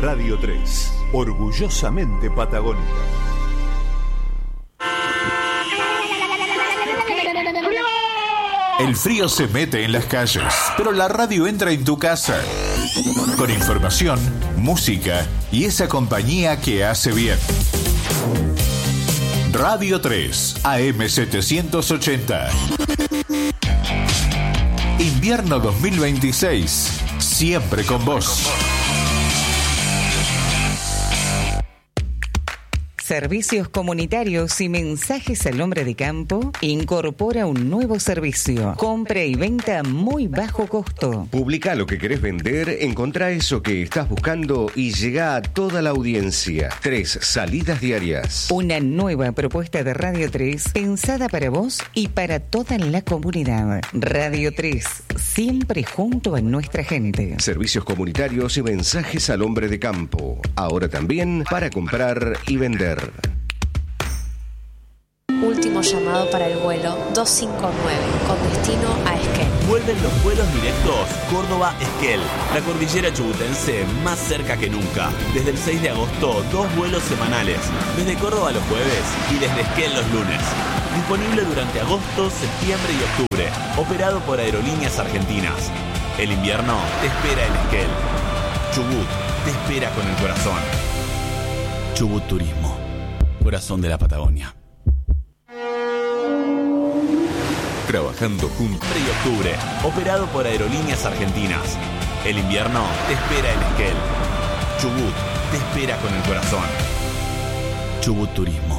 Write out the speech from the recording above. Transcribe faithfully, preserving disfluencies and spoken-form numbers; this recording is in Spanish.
Radio tres, orgullosamente patagónica. El frío se mete en las calles, pero la radio entra en tu casa. Con información, música y esa compañía que hace bien. Radio tres, A M setecientos ochenta. Invierno dos mil veintiséis. Siempre con vos. Servicios comunitarios y mensajes al hombre de campo incorpora un nuevo servicio. Compra y venta a muy bajo costo. Publica lo que querés vender, encontrá eso que estás buscando y llega a toda la audiencia. Tres salidas diarias. Una nueva propuesta de Radio tres pensada para vos y para toda la comunidad. Radio tres, siempre junto a nuestra gente. Servicios comunitarios y mensajes al hombre de campo. Ahora también para comprar y vender. Último llamado para el vuelo dos cinco nueve con destino a Esquel. Vuelven los vuelos directos Córdoba-Esquel, la cordillera chubutense más cerca que nunca. Desde el seis de agosto, dos vuelos semanales, desde Córdoba los jueves y desde Esquel los lunes. Disponible durante agosto, septiembre y octubre, operado por Aerolíneas Argentinas. El invierno te espera en Esquel. Chubut te espera con el corazón. Chubut Turismo, corazón de la Patagonia. Trabajando juntos. Septiembre y octubre, operado por Aerolíneas Argentinas. El invierno te espera en Esquel. Chubut te espera con el corazón. Chubut Turismo.